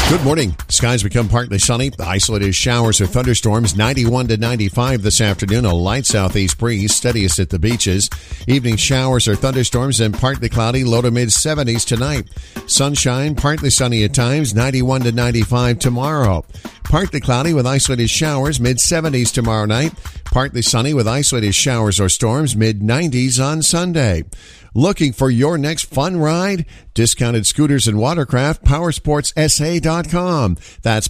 Good morning. Skies become partly sunny. Isolated showers or thunderstorms, 91 to 95 this afternoon. A light southeast breeze, steadiest at the beaches. Evening showers or thunderstorms and partly cloudy, low to mid 70s tonight. Sunshine, partly sunny at times, 91 to 95 tomorrow. Partly cloudy with isolated showers, mid 70s tomorrow night. Partly sunny with isolated showers or storms, mid 90s on Sunday. Looking for your next fun ride? Discounted scooters and watercraft, powersportsa.com. That's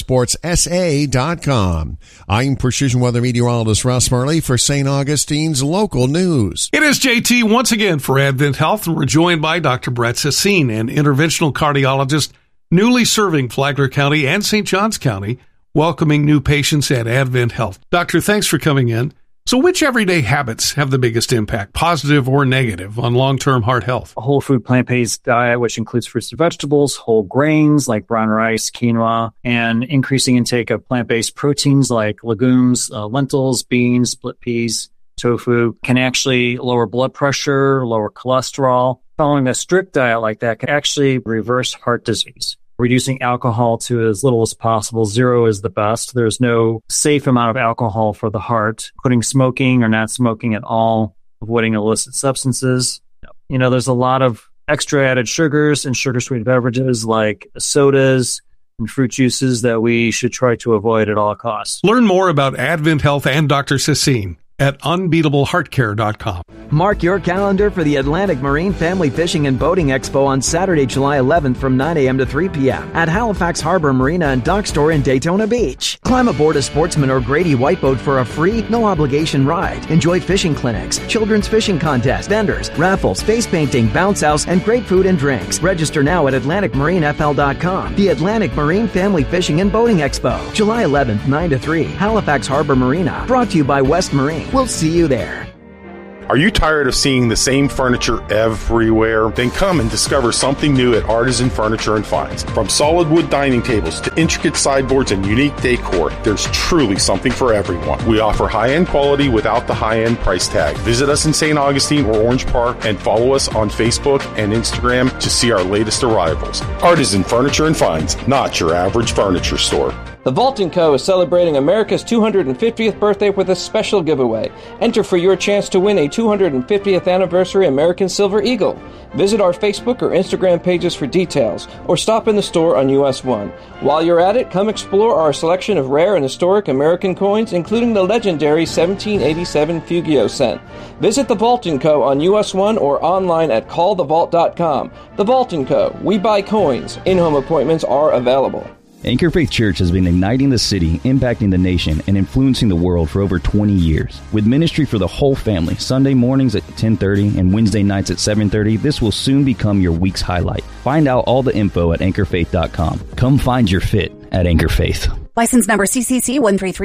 powersportsa.com. I'm Precision Weather Meteorologist Russ Murley for St. Augustine's local news. It is JT once again for Advent Health, and we're joined by Dr. Brett Sassine, an interventional cardiologist newly serving Flagler County and St. Johns County, welcoming new patients at Advent Health. Doctor, thanks for coming in. So which everyday habits have the biggest impact, positive or negative, on long-term heart health? A whole food plant-based diet, which includes fruits and vegetables, whole grains like brown rice, quinoa, and increasing intake of plant-based proteins like legumes, lentils, beans, split peas, tofu, can actually lower blood pressure, lower cholesterol. Following a strict diet like that can actually reverse heart disease. Reducing alcohol to as little as possible. 0 is the best. There's no safe amount of alcohol for the heart. Quitting smoking or not smoking at all. Avoiding illicit substances. You know, there's a lot of extra added sugars and sugar-sweetened beverages like sodas and fruit juices that we should try to avoid at all costs. Learn more about Advent Health and Dr. Sassine at unbeatableheartcare.com. Mark your calendar for the Atlantic Marine Family Fishing and Boating Expo on Saturday, July 11th from 9 a.m. to 3 p.m. at Halifax Harbor Marina and Dock Store in Daytona Beach. Climb aboard a Sportsman or Grady White Boat for a free, no-obligation ride. Enjoy fishing clinics, children's fishing contests, vendors, raffles, face painting, bounce house, and great food and drinks. Register now at AtlanticMarineFL.com. The Atlantic Marine Family Fishing and Boating Expo, July 11th, 9 to 3, Halifax Harbor Marina. Brought to you by West Marine. We'll see you there. Are you tired of seeing the same furniture everywhere? Then come and discover something new at Artisan Furniture and Finds. From solid wood dining tables to intricate sideboards and unique decor, there's truly something for everyone. We offer high-end quality without the high-end price tag. Visit us in St. Augustine or Orange Park and follow us on Facebook and Instagram to see our latest arrivals. Artisan Furniture and Finds, not your average furniture store. The Vault & Co. is celebrating America's 250th birthday with a special giveaway. Enter for your chance to win a 250th anniversary American Silver Eagle. Visit our Facebook or Instagram pages for details, or stop in the store on US 1. While you're at it, come explore our selection of rare and historic American coins, including the legendary 1787 Fugio cent. Visit The Vault & Co. on US 1 or online at callthevault.com. The Vault & Co. We buy coins. In-home appointments are available. Anchor Faith Church has been igniting the city, impacting the nation, and influencing the world for over 20 years. With ministry for the whole family, Sunday mornings at 10:30 and Wednesday nights at 7:30, this will soon become your week's highlight. Find out all the info at anchorfaith.com. Come find your fit at Anchor Faith. License number CCC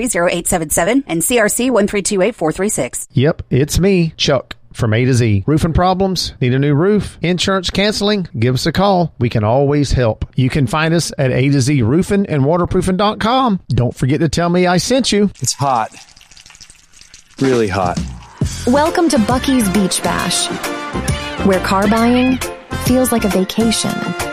1330877 and CRC 1328436. Yep, it's me, Chuck. From A to Z. Roofing problems? Need a new roof? Insurance canceling? Give us a call. We can always help. You can find us at A to Z Roofing and Waterproofing.com. Don't forget to tell me I sent you. It's hot. Really hot. Welcome to Bucky's Beach Bash, where car buying feels like a vacation.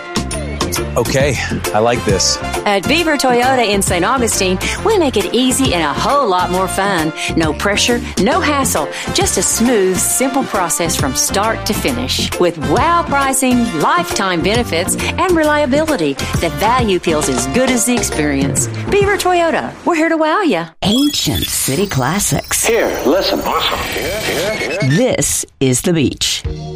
Okay, I like this. At Beaver Toyota in St. Augustine, we make it easy and a whole lot more fun. No pressure, no hassle, just a smooth, simple process from start to finish. With wow pricing, lifetime benefits, and reliability, the value feels as good as the experience. Beaver Toyota, we're here to wow you. Ancient city classics. Here, listen. This is The Beach.